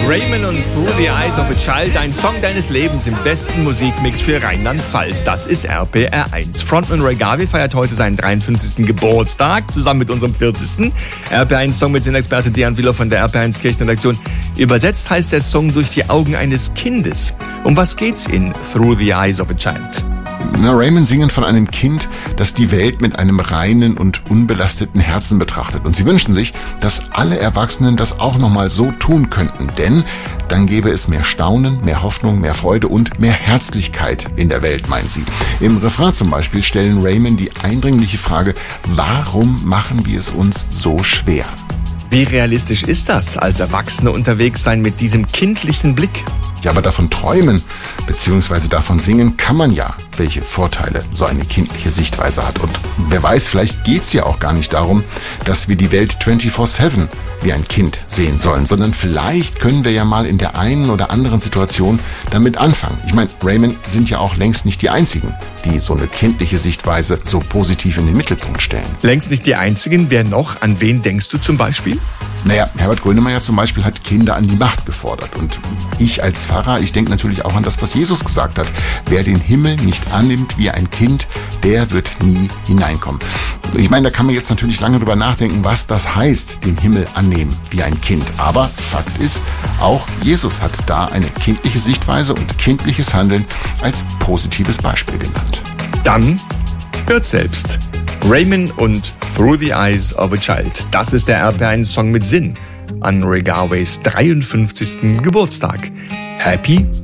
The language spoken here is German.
Raymond und Through the Eyes of a Child, ein Song deines Lebens im besten Musikmix für Rheinland-Pfalz. Das ist RPR1. Frontman Ray Garvey feiert heute seinen 53. Geburtstag, zusammen mit unserem 40. RPR1-Song mit Sinnexperte Dejan Willer von der RPR1 Kirchenredaktion. Übersetzt heißt der Song durch die Augen eines Kindes. Um was geht's in Through the Eyes of a Child? Raymond singen von einem Kind, das die Welt mit einem reinen und unbelasteten Herzen betrachtet. Und sie wünschen sich, dass alle Erwachsenen das auch nochmal so tun könnten. Denn dann gäbe es mehr Staunen, mehr Hoffnung, mehr Freude und mehr Herzlichkeit in der Welt, meint sie. Im Refrain zum Beispiel stellen Raymond die eindringliche Frage, warum machen wir es uns so schwer? Wie realistisch ist das, als Erwachsene unterwegs sein mit diesem kindlichen Blick? Ja, aber davon träumen bzw. davon singen kann man ja, welche Vorteile so eine kindliche Sichtweise hat. Und wer weiß, vielleicht geht's ja auch gar nicht darum, dass wir die Welt 24/7 wie ein Kind sehen sollen, sondern vielleicht können wir ja mal in der einen oder anderen Situation damit anfangen. Ich meine, Raymond sind ja auch längst nicht die Einzigen, die so eine kindliche Sichtweise so positiv in den Mittelpunkt stellen. Längst nicht die Einzigen. Wer noch? An wen denkst du zum Beispiel? Naja, Herbert Grönemeyer zum Beispiel hat Kinder an die Macht gefordert. Und ich als Pfarrer, ich denke natürlich auch an das, was Jesus gesagt hat. Wer den Himmel nicht annimmt wie ein Kind, der wird nie hineinkommen. Ich meine, da kann man jetzt natürlich lange drüber nachdenken, was das heißt, den Himmel annehmen wie ein Kind. Aber Fakt ist, auch Jesus hat da eine kindliche Sichtweise und kindliches Handeln als positives Beispiel genannt. Dann hört selbst. Raymond und Through the Eyes of a Child. Das ist der RPR1-Song mit Sinn an Ray Garveys 53. Geburtstag. Happy